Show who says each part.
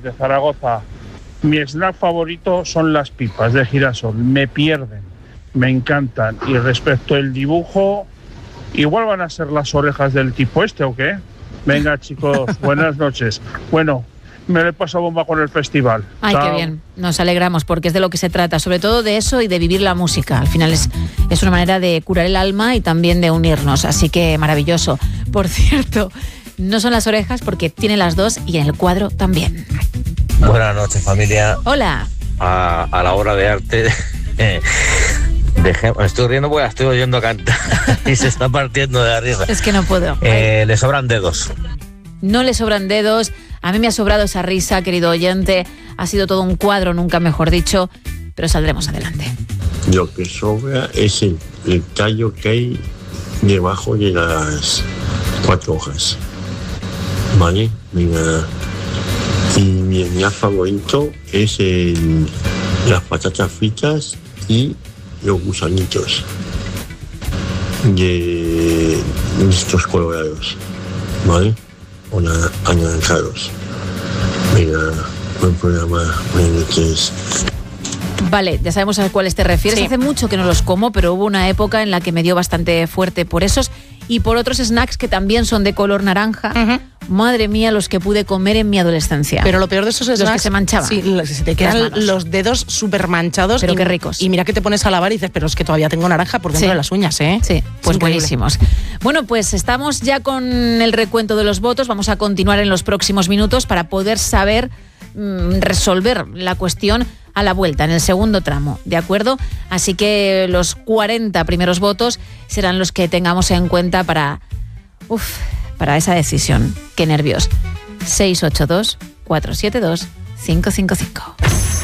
Speaker 1: desde Zaragoza. Mi snack favorito son las pipas de girasol. Me pierden, me encantan. Y respecto al dibujo, igual van a ser las orejas del tipo este, ¿o qué? Venga, chicos, buenas noches. Bueno, me lo he pasado bomba con el festival.
Speaker 2: Ay,
Speaker 1: Chao.
Speaker 2: qué bien. Nos alegramos porque es de lo que se trata, sobre todo de eso y de vivir la música. Al final es una manera de curar el alma y también de unirnos, así que maravilloso. Por cierto, no son las orejas porque tiene las dos y en el cuadro también.
Speaker 3: Buenas noches, familia.
Speaker 2: Hola.
Speaker 3: A la obra de arte. Me estoy riendo porque la estoy oyendo cantar y se está partiendo de la risa.
Speaker 2: Es que no puedo.
Speaker 3: Le sobran dedos.
Speaker 2: No le sobran dedos. A mí me ha sobrado esa risa, querido oyente. Ha sido todo un cuadro, nunca mejor dicho, pero saldremos adelante.
Speaker 4: Lo que sobra es el tallo que hay debajo de las 4 hojas. ¿Vale? Venga. Y mi snack favorito es las patatas fritas y los gusanitos de estos colorados, ¿vale? O anaranjados. Venga, buen programa, buenas noches.
Speaker 2: Vale, ya sabemos a cuáles te refieres.
Speaker 5: Sí.
Speaker 2: Hace mucho que no los como, pero hubo una época en la que me dio bastante fuerte por esos y por otros snacks que también son de color naranja.
Speaker 5: Ujú.
Speaker 2: Madre mía, los que pude comer en mi adolescencia.
Speaker 5: Pero lo peor de esos snacks...
Speaker 2: Los que se manchaban.
Speaker 5: Sí, se te
Speaker 2: Las
Speaker 5: quedan
Speaker 2: manos.
Speaker 5: los dedos súper manchados.
Speaker 2: Pero
Speaker 5: y,
Speaker 2: qué ricos.
Speaker 5: Y mira que te pones a lavar y dices, pero es que todavía tengo naranja por dentro
Speaker 2: Sí.
Speaker 5: de las uñas, ¿eh?
Speaker 2: Sí, pues
Speaker 5: increíble.
Speaker 2: buenísimos. Bueno, pues estamos ya con el recuento de los votos. Vamos a continuar en los próximos minutos para poder saber resolver la cuestión a la vuelta, en el segundo tramo, ¿de acuerdo? Así que los 40 primeros votos serán los que tengamos en cuenta para esa decisión. Qué nervios. 682 472 555.